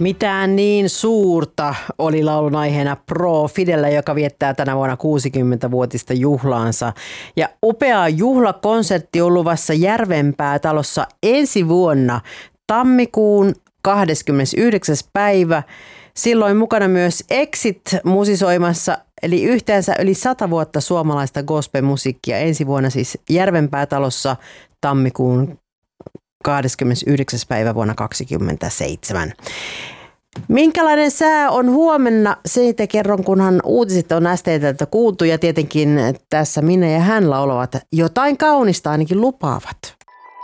Mitään niin suurta oli laulun aiheena Pro Fidellä, joka viettää tänä vuonna 60-vuotista juhlaansa. Ja upea juhlakonsertti on luvassa Järvenpää-talossa ensi vuonna tammikuun 29. päivä. Silloin mukana myös Exit musisoimassa, eli yhteensä yli 100 vuotta suomalaista gospelmusiikkia ensi vuonna siis Järvenpää-talossa tammikuun 29. päivä vuonna 2027. Minkälainen sää on huomenna? Siitä kerron, kunhan uutiset on STT:ltä kuultu ja tietenkin tässä Minna ja hän laulavat jotain kaunista ainakin lupaavat.